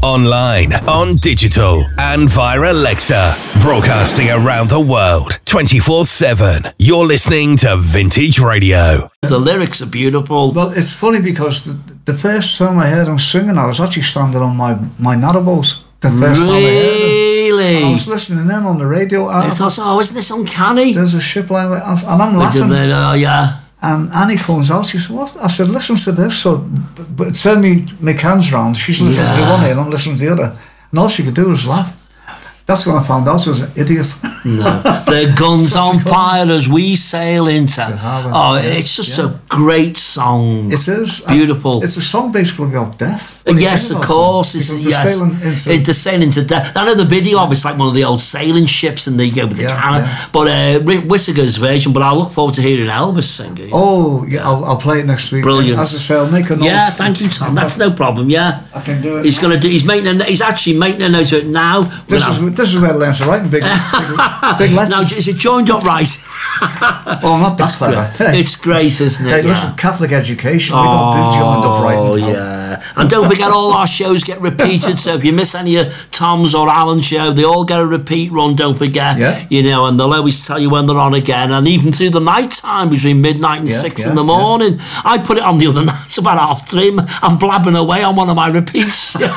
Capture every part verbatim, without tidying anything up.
online, on digital, and via Alexa. Broadcasting around the world, twenty-four seven. You're listening to Vintage Radio. The lyrics are beautiful. Well, it's funny because the, the first time I heard him singing, I was actually standing on my, my narrowboat. The first really? time I heard him. And I was listening in on the radio. And I thought, oh, isn't this uncanny? There's a ship line, and I'm laughing. Oh, yeah. And Annie comes out, she said, what? I said, listen to this. So, but, but turn me, my hands round. She's listening yeah. to one ear and I'm listening to the other. And all she could do was laugh. That's when I found out I was an idiot. No. The guns on fire as we sail into. Oh, it's just yeah. a great song. It is. Beautiful. It's a song basically about death. Yes, of course. It's, it's yes. sailing into... It, they're sailing into death. I know the video of it's like one of the old sailing ships and they go with the yeah, cannon. Yeah. But uh, Whittaker's version, but I look forward to hearing Elvis sing it. Oh, yeah, I'll, I'll play it next week. Brilliant. As I say, I'll make a note. Yeah, thank you, Tom. That's no problem, yeah. I can do it. He's going to do, he's making a, he's actually making a note of it now. This is, this is where I learned to write in big, big, big letters. Now, is it joined up right? Oh, not that clever. Great. It's great, isn't it? Hey, yeah. listen, Catholic education, we don't do joined up right. Oh, yeah. And don't forget, all our shows get repeated, so if you miss any of Tom's or Alan's show, they all get a repeat run, don't forget. Yeah. You know, and they'll always tell you when they're on again, and even through the night time, between midnight and yeah, six yeah, in the morning. Yeah. I put it on the other night, about half three, I'm blabbing away on one of my repeats. yeah.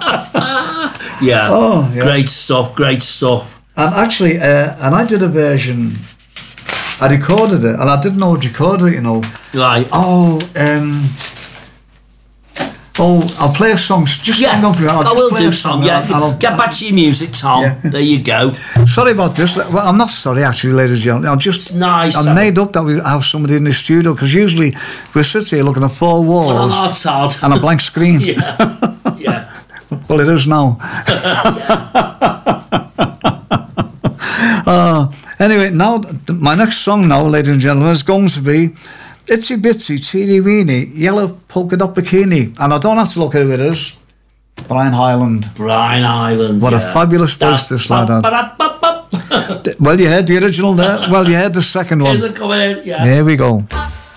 Oh, yeah. Great stuff, great stuff. And actually, uh, and I did a version, I recorded it, and I didn't know I'd recorded it, you know. Right. Oh, um... Oh, I'll play a song. Just yeah, hang on for a minute. I will do, Tom. Yeah, and I'll, get back to your music, Tom. Yeah. There you go. Sorry about this. Well, I'm not sorry, actually, ladies and gentlemen. I'm just. It's nice. I'm made up that we have somebody in the studio because usually we sit here looking at four walls well, Todd. and a blank screen. yeah. Yeah. Well, it is now. uh, anyway, now my next song now, ladies and gentlemen, is going to be Itsy Bitsy Teeny Weeny Yellow Polka Dot Bikini, and I don't have to look at who it is. Brian Hyland. Brian Hyland. What yeah. a fabulous voice this lad had. Well, you heard the original there. Well, you heard the second one. Here's it coming in, yeah. Here we go.